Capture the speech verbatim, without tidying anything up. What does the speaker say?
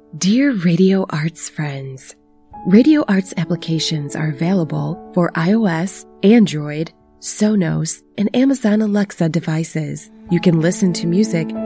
Dear Radio Arts friends, Radio Arts applications are available for iOS, Android, Sonos, and Amazon Alexa devices. You can listen to music